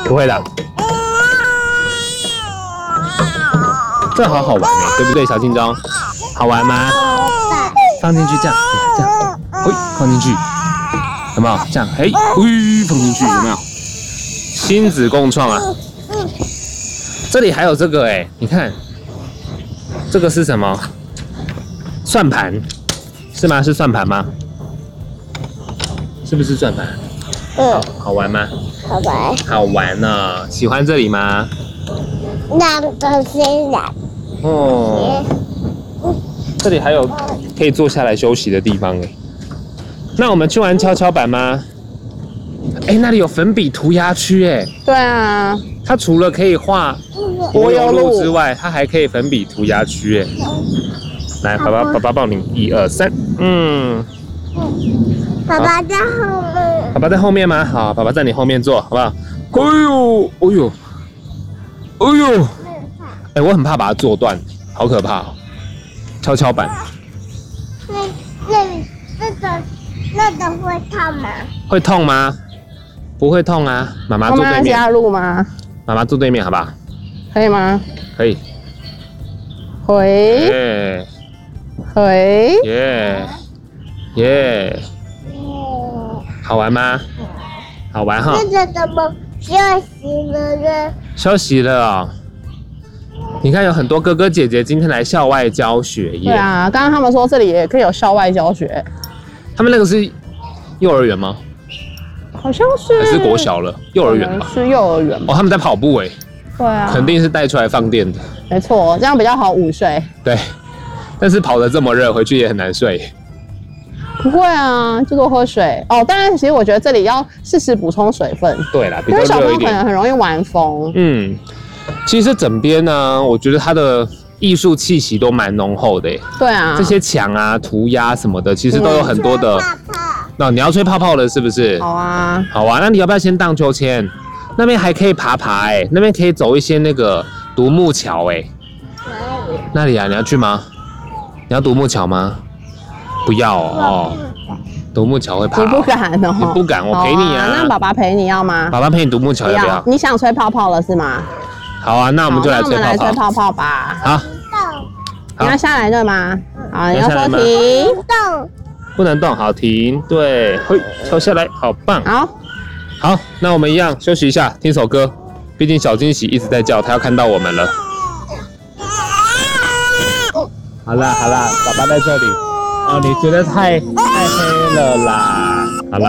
不会的。这好好玩哎，对不对，小金钟？好玩吗？放进去这样，嘿，放进去，有没有？这样，嘿，放进去，有没有？亲子共创啊！这里还有这个哎，你看，这个是什么？算盘是吗？是算盘吗？是不是算盘？好玩吗？ 好玩。 好玩呢，喜欢这里吗？ 那个是哪？ 哦，这里还有可以坐下来休息的地方哎。那我们去玩跷跷板吗？哎，那里有粉笔涂鸦区哎。 对啊， 它除了可以画柏油路之外，它还可以粉笔涂鸦区哎。来，爸爸抱你，1、2、3， 爸爸在后面。 爸爸在后面吗？好，爸爸在你后面坐，好不好？哎呦，哎呦，哎呦，哎，我很怕把它坐断，好可怕哦！跷跷板。 那个会痛吗？ 会痛吗？不会痛啊，妈妈坐对面。 加入吗？ 妈妈坐对面，好不好？ 可以吗？ 可以。 回。回。 耶耶，好玩吗？好玩哈。 那个怎么休息了呢？ 休息了哦。你看，有很多哥哥姐姐今天来校外教学耶。 对啊，刚刚他们说这里也可以有校外教学。 他们那个是幼儿园吗？ 好像是。 还是国小了？幼儿园吧。 是幼儿园吧。 哦，他们在跑步哎。 对啊。 肯定是带出来放电的。 没错，这样比较好午睡。 对。但是跑得这么热，回去也很难睡。 不会啊，就多喝水哦。当然，其实我觉得这里要适时补充水分。 对啦，比较热一点。因为小朋友可能很容易玩疯。 其实整边呢，我觉得它的艺术气息都蛮浓厚的。 对啊。这些墙啊、涂鸦什么的，其实都有很多的。那你要吹泡泡了是不是？ 好啊。 好啊，那你要不要先荡秋千？那边还可以爬哎，那边可以走一些那个独木桥哎。那里啊，你要去吗？你要独木桥吗？不要哦，独木桥会怕。 你不敢哦？ 你不敢，我陪你啊。 那爸爸陪你要吗？ 爸爸陪你独木桥要不要？ 你想吹泡泡了是吗？ 好啊，那我们就来吹泡泡。 那我们来吹泡泡吧。 好。 你要下来对吗？好，你要说停。 不能动，好停。对，嘿，跳下来，好棒。好，那我们一样休息一下，听首歌。毕竟小惊喜一直在叫，他要看到我们了。好啦，爸爸在这里。哦，你觉得太黑了啦。